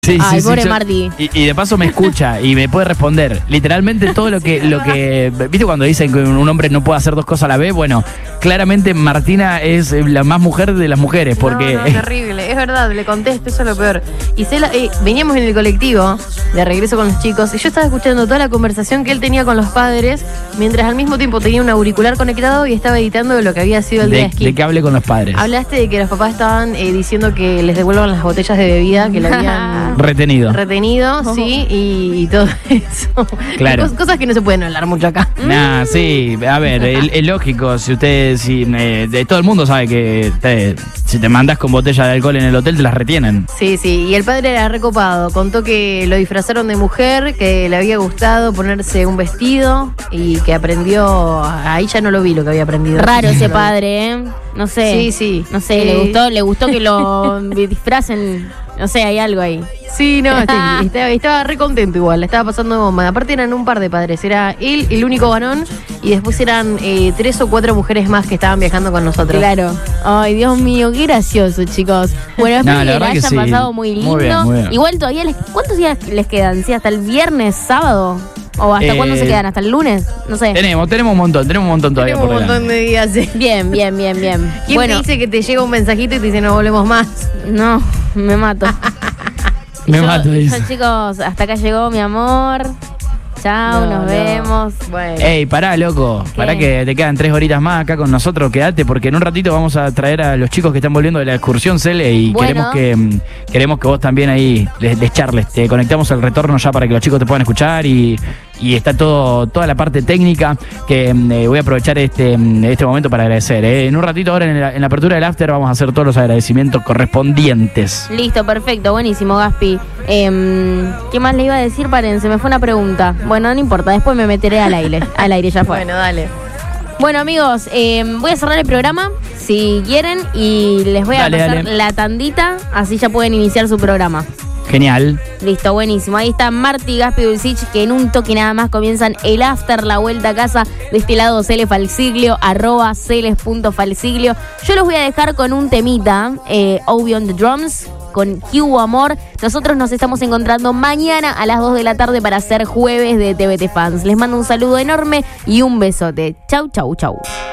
Sí, Ay, sí, pobre sí, Marty. Y de paso me escucha y me puede responder. Literalmente todo lo que ¿viste cuando dicen que un hombre no puede hacer dos cosas a la vez? Bueno, claramente Martina es la más mujer de las mujeres, porque No, terrible, es verdad, le contesto, eso es lo peor. Y veníamos en el colectivo de regreso con los chicos y yo estaba escuchando toda la conversación que él tenía con los padres, mientras al mismo tiempo tenía un auricular conectado y estaba editando lo que había sido el día de esquí. de que hable con los padres. Hablaste de que los papás estaban diciendo que les devuelvan las botellas de bebida que le habían Retenido. sí, y todo eso. Claro. Cosas que no se pueden hablar mucho acá. Nah, sí, a ver, es lógico, de todo el mundo sabe que si te mandas con botella de alcohol en el hotel te las retienen. Sí, y el padre era recopado, contó que lo disfrazaron de mujer, que le había gustado ponerse un vestido y que aprendió, ahí ya no lo vi lo que había aprendido. Raro ese padre, ¿eh? No sé. Sí. No sé, le gustó que lo disfracen. No sé, hay algo ahí. Sí, no, sí, estaba re contento igual, la estaba pasando de bomba. Aparte eran un par de padres, era él, el único varón, y después eran 3 o 4 mujeres más que estaban viajando con nosotros. Claro. Ay, Dios mío, qué gracioso, chicos. Bueno, espero que la hayan pasado muy lindo. Muy bien. Igual todavía ¿cuántos días les quedan? ¿Sí? ¿Hasta el viernes, sábado? ¿O hasta cuándo se quedan? ¿Hasta el lunes? No sé. Tenemos un montón todavía por un montón de días, sí. Bien. ¿Quién bueno, te dice que te llega un mensajito y te dice no volvemos más? No, me mato. dice. Yo, chicos, hasta acá llegó mi amor. Chao, nos vemos. Bueno. Ey, pará, loco. ¿Qué? Pará que te quedan 3 horitas más acá con nosotros. Quédate, porque en un ratito vamos a traer a los chicos que están volviendo de la excursión, Cele, y Bueno. queremos que vos también ahí les charles. Te conectamos el retorno ya para que los chicos te puedan escuchar y está toda la parte técnica que voy a aprovechar este momento para agradecer. En un ratito ahora en la apertura del after vamos a hacer todos los agradecimientos correspondientes. Listo, perfecto, buenísimo, Gaspi. ¿Qué más le iba a decir? Paren, se me fue una pregunta. Bueno, no importa, después me meteré al aire ya fue. Bueno, dale. Bueno, amigos, voy a cerrar el programa, si quieren, y les voy a pasar la tandita, así ya pueden iniciar su programa. Genial. Listo, buenísimo. Ahí está Marti, Gaspi, Dulcich, que en un toque nada más comienzan el after, la vuelta a casa. De este lado, Cele Falsiglio, @celes.falsiglio. Yo los voy a dejar con un temita, Obi on the Drums, con Q Amor. Nosotros nos estamos encontrando mañana a las 2 de la tarde para hacer jueves de TVT Fans. Les mando un saludo enorme y un besote. Chau.